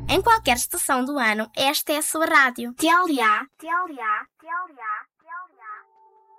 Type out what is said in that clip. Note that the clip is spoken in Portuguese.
Em qualquer estação do ano, esta é a sua rádio. TLA, TLA, TLA.